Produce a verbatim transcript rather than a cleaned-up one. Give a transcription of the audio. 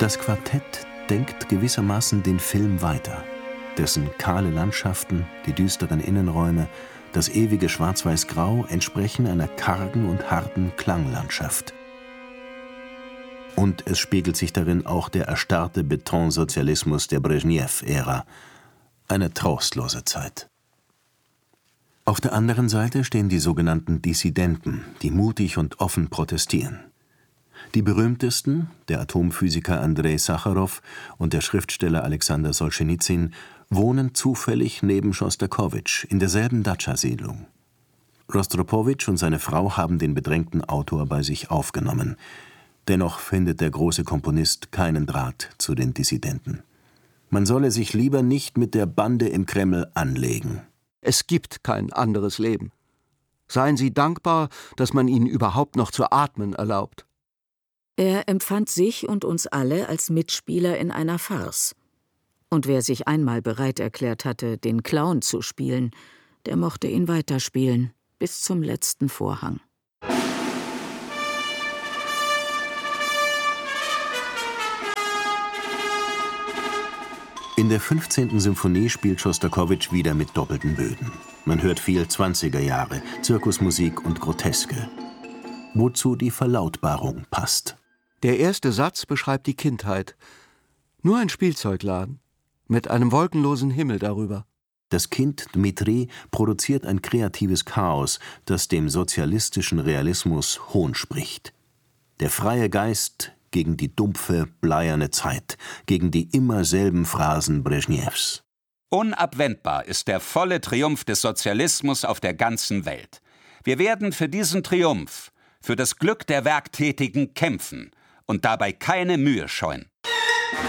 Das Quartett denkt gewissermaßen den Film weiter. Dessen kahle Landschaften, die düsteren Innenräume, das ewige Schwarz-Weiß-Grau entsprechen einer kargen und harten Klanglandschaft. Und es spiegelt sich darin auch der erstarrte Betonsozialismus der Brezhnev-Ära. Eine trostlose Zeit. Auf der anderen Seite stehen die sogenannten Dissidenten, die mutig und offen protestieren. Die berühmtesten, der Atomphysiker Andrei Sacharow und der Schriftsteller Alexander Solschenizyn, wohnen zufällig neben Schostakowitsch in derselben Datscha-Siedlung. Rostropowitsch und seine Frau haben den bedrängten Autor bei sich aufgenommen. Dennoch findet der große Komponist keinen Draht zu den Dissidenten. Man solle sich lieber nicht mit der Bande im Kreml anlegen. Es gibt kein anderes Leben. Seien Sie dankbar, dass man Ihnen überhaupt noch zu atmen erlaubt. Er empfand sich und uns alle als Mitspieler in einer Farce. Und wer sich einmal bereit erklärt hatte, den Clown zu spielen, der mochte ihn weiterspielen, bis zum letzten Vorhang. In der fünfzehnten Symphonie spielt Schostakowitsch wieder mit doppelten Böden. Man hört viel zwanziger Jahre, Zirkusmusik und Groteske. Wozu die Verlautbarung passt. Der erste Satz beschreibt die Kindheit. Nur ein Spielzeugladen, mit einem wolkenlosen Himmel darüber. Das Kind Dmitri produziert ein kreatives Chaos, das dem sozialistischen Realismus Hohn spricht. Der freie Geist gegen die dumpfe, bleierne Zeit, gegen die immer selben Phrasen Brezhnevs. Unabwendbar ist der volle Triumph des Sozialismus auf der ganzen Welt. Wir werden für diesen Triumph, für das Glück der Werktätigen kämpfen und dabei keine Mühe scheuen.